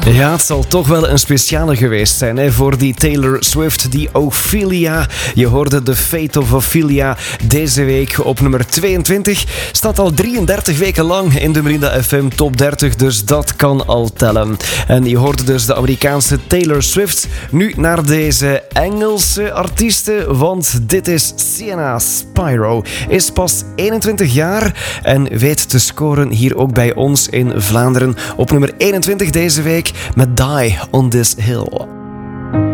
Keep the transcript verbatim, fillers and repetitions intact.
Ja, het zal toch wel een speciale geweest zijn hè, voor die Taylor Swift, die Ophelia. Je hoorde The Fate of Ophelia deze week op nummer tweeëntwintig. Staat al drieëndertig weken lang in de Merinda F M Top dertig, dus dat kan al tellen. En je hoorde dus de Amerikaanse Taylor Swift. Nu naar deze Engelse artiesten, want dit is Sienna Spyro. Is pas eenentwintig jaar en weet te scoren hier ook bij ons in Vlaanderen op nummer eenentwintig deze week met Die on This Hill.